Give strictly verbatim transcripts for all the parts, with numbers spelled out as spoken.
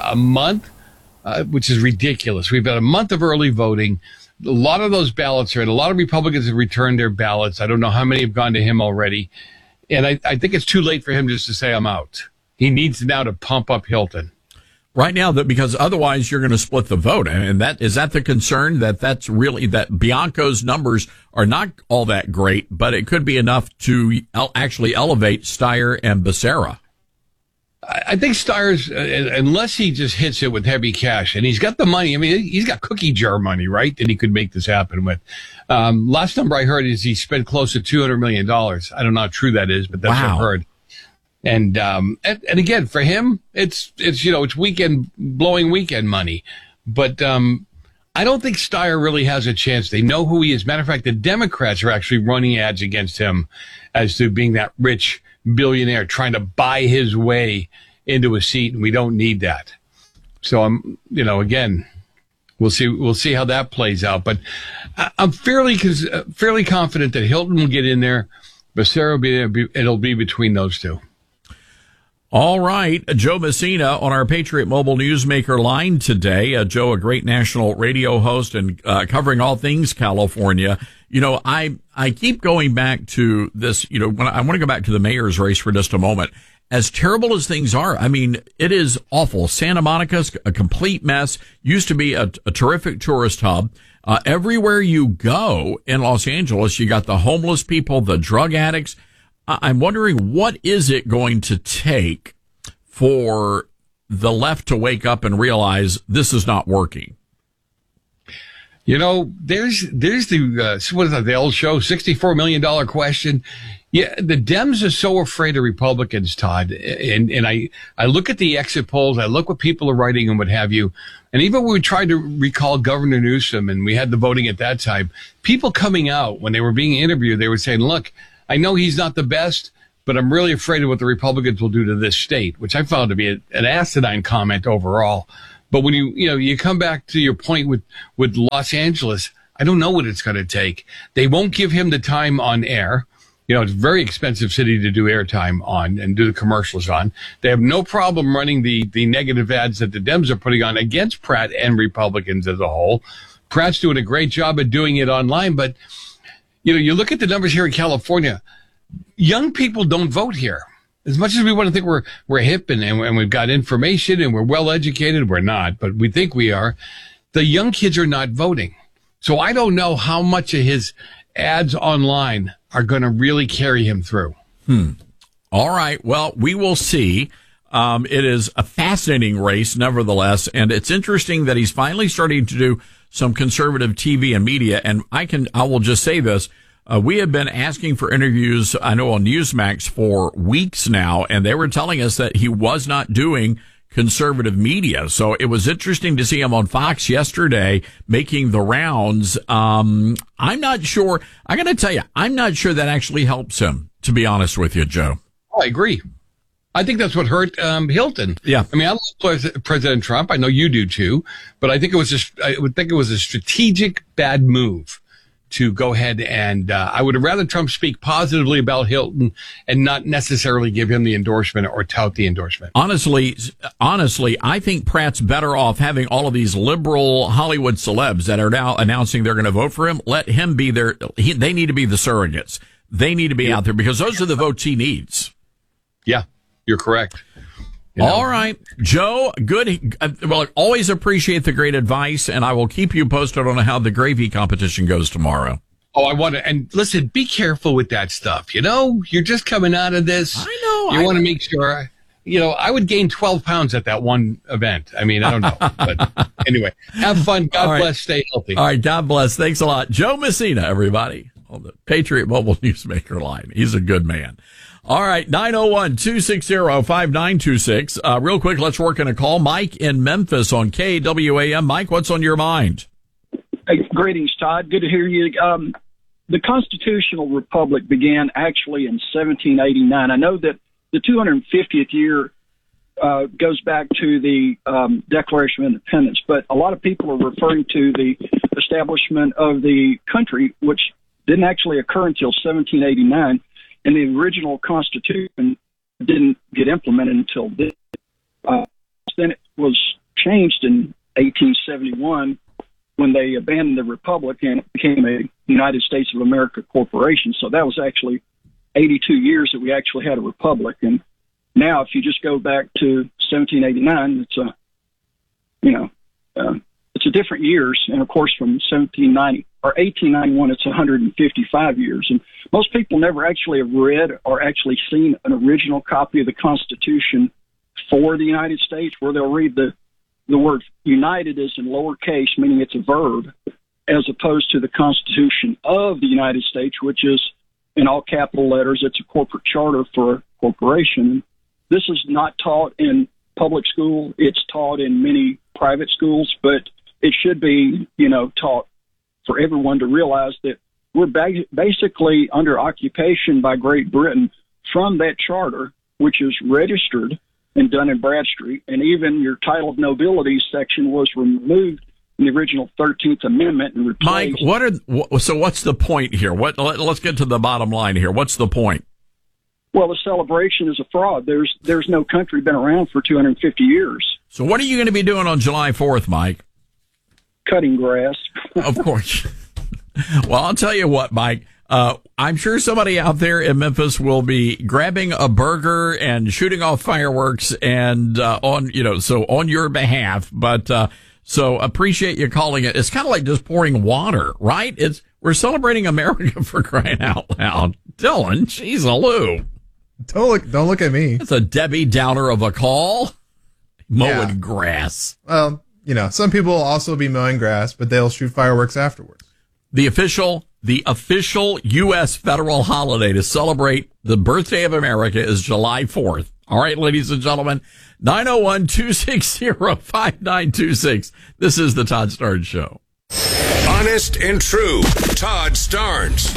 a month, uh, which is ridiculous. We've got a month of early voting. A lot of those ballots are in. A lot of Republicans have returned their ballots. I don't know how many have gone to him already. And I, I think it's too late for him just to say, I'm out. He needs now to pump up Hilton. Right now, that because otherwise you're going to split the vote. And that is that the concern that that's really that Bianco's numbers are not all that great, but it could be enough to actually elevate Steyer and Becerra. I think Steyer's, uh, unless he just hits it with heavy cash, and he's got the money. I mean, he's got cookie jar money, right? That he could make this happen with. Um, last number I heard is he spent close to two hundred million dollars. I don't know how true that is, but that's wow. what I heard. And, um, and, and again, for him, it's, it's, you know, it's weekend, blowing weekend money. But, um, I don't think Steyer really has a chance. They know who he is. Matter of fact, the Democrats are actually running ads against him as to being that rich billionaire trying to buy his way into a seat. And we don't need that. So I'm, you know, again, we'll see, we'll see how that plays out. But I'm fairly, fairly confident that Hilton will get in there. Becerra will be there. It'll be between those two. All right. Joe Messina on our Patriot Mobile Newsmaker line today. Uh, Joe, a great national radio host and uh, covering all things California. You know, I I keep going back to this, you know, when I, I want to go back to the mayor's race for just a moment. As terrible as things are, I mean, it is awful. Santa Monica's a complete mess. Used to be a, a terrific tourist hub. Uh, everywhere you go in Los Angeles, you got the homeless people, the drug addicts. I'm wondering, what is it going to take for the left to wake up and realize this is not working? You know, there's there's the uh, what is that, the old show, sixty-four million dollars question. Yeah, the Dems are so afraid of Republicans, Todd. And and I, I look at the exit polls, I look what people are writing and what have you. And even when we tried to recall Governor Newsom and we had the voting at that time, people coming out when they were being interviewed, they were saying, look, I know he's not the best, but I'm really afraid of what the Republicans will do to this state, which I found to be a, an asinine comment overall. But when you, you know, you come back to your point with, with Los Angeles, I don't know what it's going to take. They won't give him the time on air. You know, it's a very expensive city to do airtime on and do the commercials on. They have no problem running the, the negative ads that the Dems are putting on against Pratt and Republicans as a whole. Pratt's doing a great job of doing it online, but you know, you look at the numbers here in California, young people don't vote here. As much as we want to think we're, we're hip and, and we've got information and we're well educated, we're not, but we think we are. The young kids are not voting. So I don't know how much of his ads online are going to really carry him through. Hmm. All right. Well, we will see. Um, it is a fascinating race, nevertheless, and it's interesting that he's finally starting to do some conservative T V and media. And I can, I will just say this. Uh, we have been asking for interviews, I know on Newsmax for weeks now, and they were telling us that he was not doing conservative media. So it was interesting to see him on Fox yesterday making the rounds. Um, I'm not sure. I got to tell you, I'm not sure that actually helps him, to be honest with you, Joe. Oh, I agree. I think that's what hurt um, Hilton. Yeah, I mean, I love President Trump. I know you do too, but I think it was a, I would think it was a strategic bad move to go ahead and uh, I would have rather Trump speak positively about Hilton and not necessarily give him the endorsement or tout the endorsement. Honestly, honestly, I think Pratt's better off having all of these liberal Hollywood celebs that are now announcing they're going to vote for him. Let him be their. He, they need to be the surrogates. They need to be out there because those are the votes he needs. Yeah. You're correct. You know? All right, Joe, good. Well, always appreciate the great advice, and I will keep you posted on how the gravy competition goes tomorrow. Oh, I want to, and listen, be careful with that stuff. You know, you're just coming out of this. I know. You want to make sure, you know, I would gain twelve pounds at that one event. I mean, I don't know. But anyway, have fun. God right. bless. Stay healthy. All right. God bless. Thanks a lot. Joe Messina, everybody, on the Patriot Mobile Newsmaker line. He's a good man. All right, nine oh one, two six zero, five nine two six. Uh, real quick, let's work in a call. Mike in Memphis on K W A M. Mike, what's on your mind? Hey, greetings, Todd. Good to hear you. Um, the Constitutional Republic began actually in seventeen eighty-nine. I know that the two hundred fiftieth year uh, goes back to the um, Declaration of Independence, but a lot of people are referring to the establishment of the country, which didn't actually occur until seventeen eighty-nine. And the original Constitution didn't get implemented until this. Uh, then it was changed in eighteen seventy-one when they abandoned the Republic and it became a United States of America corporation. So that was actually eighty-two years that we actually had a republic. And now if you just go back to seventeen eighty-nine, it's a, you know, uh, it's a different years. And of course from seventeen ninety or eighteen ninety-one, it's one hundred fifty-five years. And most people never actually have read or actually seen an original copy of the Constitution for the United States, where they'll read the, the word united is in lowercase, meaning it's a verb, as opposed to the Constitution of the United States, which is in all capital letters. It's a corporate charter for a corporation. This is not taught in public school. It's taught in many private schools, but it should be, you know, taught for everyone to realize that we're ba- basically under occupation by Great Britain from that charter, which is registered and done in Bradstreet. And even your title of nobility section was removed in the original thirteenth Amendment and replaced. Mike, what are so? What's the point here? What? Let, let's get to the bottom line here. What's the point? Well, the celebration is a fraud. There's there's no country been around for two hundred fifty years. So what are you going to be doing on July fourth, Mike? Cutting grass. Of course. Well, I'll tell you what, Mike. Uh, I'm sure somebody out there in Memphis will be grabbing a burger and shooting off fireworks and uh, on, you know, so on your behalf. But uh, so appreciate you calling it. It's kind of like just pouring water, right? It's we're celebrating America, for crying out loud. Dylan, jeez, Lou. Don't look, don't look at me. That's a Debbie Downer of a call. Mowing Yeah. grass. Well, you know, some people will also be mowing grass, but they'll shoot fireworks afterwards. The official, the official U S federal holiday to celebrate the birthday of America is July fourth. All right, ladies and gentlemen, nine oh one, two six zero, five nine two six. This is the Todd Starnes Show. Honest and true. Todd Starnes.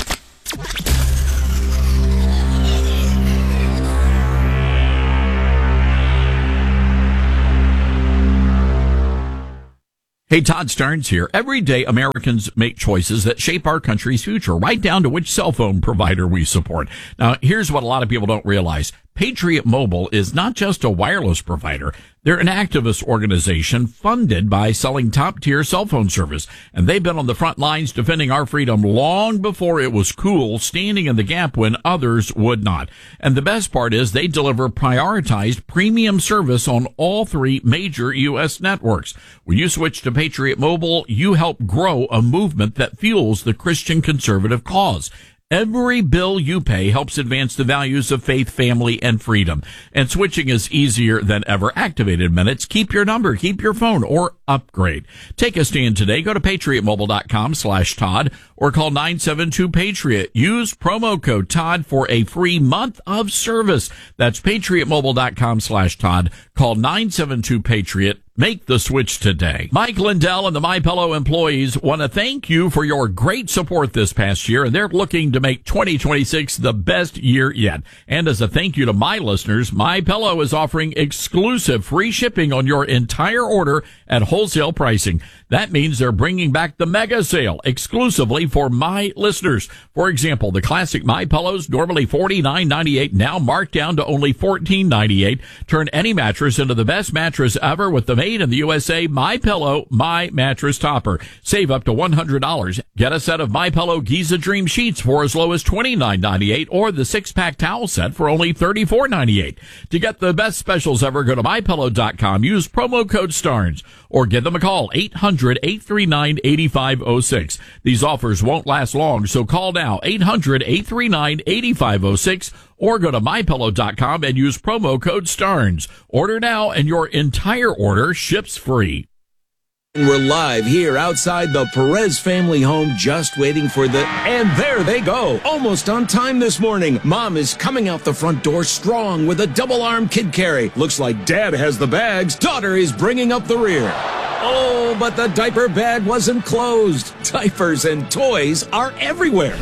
Hey, Todd Starnes here. Every day, Americans make choices that shape our country's future, right down to which cell phone provider we support. Now, here's what a lot of people don't realize. Patriot Mobile is not just a wireless provider. They're an activist organization funded by selling top-tier cell phone service. And they've been on the front lines defending our freedom long before it was cool, standing in the gap when others would not. And the best part is they deliver prioritized premium service on all three major U S networks. When you switch to Patriot Mobile, you help grow a movement that fuels the Christian conservative cause. Every bill you pay helps advance the values of faith, family, and freedom. And switching is easier than ever. Activated minutes. Keep your number. Keep your phone or upgrade. Take a stand today. Go to patriotmobile.com slash Todd or call nine seven two Patriot. Use promo code Todd for a free month of service. That's patriotmobile.com slash Todd. Call nine seven two Patriot. Make the switch today. Mike Lindell and the MyPillow employees want to thank you for your great support this past year, and they're looking to make twenty twenty-six the best year yet. And as a thank you to my listeners, MyPillow is offering exclusive free shipping on your entire order at wholesale pricing. That means they're bringing back the mega sale exclusively for my listeners. For example, the classic MyPillows, normally forty-nine ninety-eight, now marked down to only fourteen ninety-eight. Turn any mattress into the best mattress ever with the made in the U S A MyPillow My Mattress Topper. Save up to one hundred dollars. Get a set of MyPillow Giza Dream Sheets for as low as twenty-nine ninety-eight or the six-pack towel set for only thirty-four ninety-eight. To get the best specials ever, go to my pillow dot com. Use promo code STARNS or give them a call, eight hundred, eight three nine, eight five zero six. These offers won't last long, so call now, eight hundred, eight three nine, eight five zero six, or go to my pillow dot com and use promo code STARNS. Order now and your entire order ships free. We're live here outside the Perez family home, just waiting for the... And there they go, almost on time this morning. Mom is coming out the front door strong with a double-arm kid carry. Looks like Dad has the bags. Daughter is bringing up the rear. Oh, but the diaper bag wasn't closed. Diapers and toys are everywhere.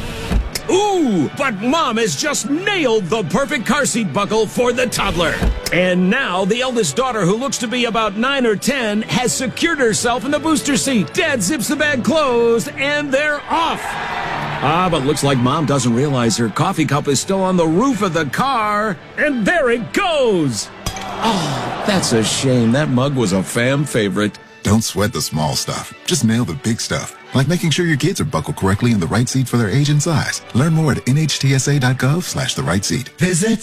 Ooh, but Mom has just nailed the perfect car seat buckle for the toddler. And now the eldest daughter, who looks to be about nine or ten, has secured herself in the booster seat. Dad zips the bag closed, and they're off. Ah, but looks like Mom doesn't realize her coffee cup is still on the roof of the car. And there it goes. Oh, that's a shame. That mug was a fam favorite. Don't sweat the small stuff. Just nail the big stuff. Like making sure your kids are buckled correctly in the right seat for their age and size. Learn more at nhtsa.gov slash the right seat. Visit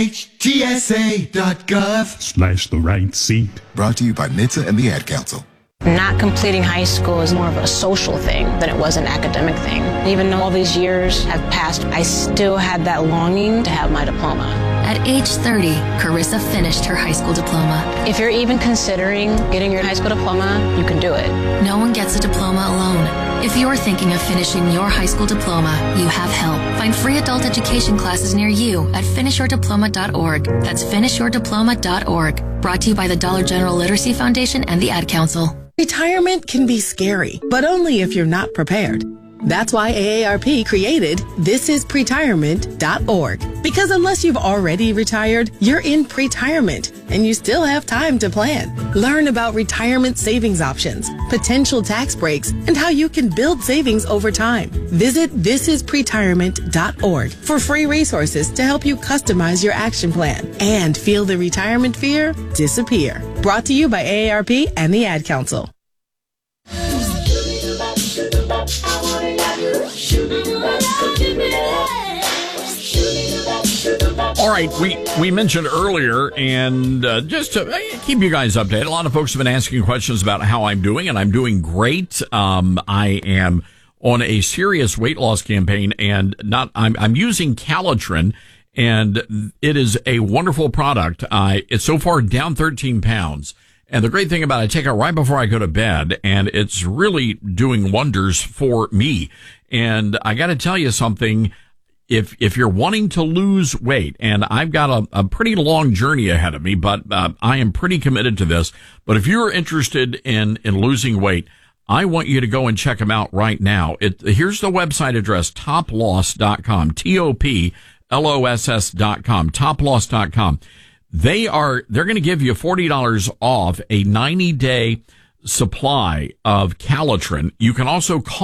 nhtsa.gov slash the right seat. Brought to you by N H T S A and the Ad Council. Not completing high school is more of a social thing than it was an academic thing. Even though all these years have passed, I still had that longing to have my diploma. At age thirty, Carissa finished her high school diploma. If you're even considering getting your high school diploma, you can do it. No one gets a diploma alone. If you're thinking of finishing your high school diploma, you have help. Find free adult education classes near you at finish your diploma dot org. That's finish your diploma dot org. Brought to you by the Dollar General Literacy Foundation and the Ad Council. Retirement can be scary, but only if you're not prepared. That's why A A R P created this is pretirement dot org. Because unless you've already retired, you're in pretirement, and you still have time to plan. Learn about retirement savings options, potential tax breaks, and how you can build savings over time. Visit this is pretirement dot org for free resources to help you customize your action plan and feel the retirement fear disappear. Brought to you by A A R P and the Ad Council. All right, we, we mentioned earlier, and uh, just to keep you guys updated, a lot of folks have been asking questions about how I'm doing, and I'm doing great. Um, I am on a serious weight loss campaign, and not I'm I'm using Calitrin, and it is a wonderful product. I it's so far down thirteen pounds. And the great thing about it, I take it right before I go to bed, and it's really doing wonders for me. And I got to tell you something. If, if you're wanting to lose weight, and I've got a, a pretty long journey ahead of me, but uh, I am pretty committed to this. But if you're interested in, in losing weight, I want you to go and check them out right now. It, here's the website address, top loss dot com, T O P L O S S dot com, top loss dot com. They are, they're going to give you forty dollars off a ninety day supply of Calitrin. You can also call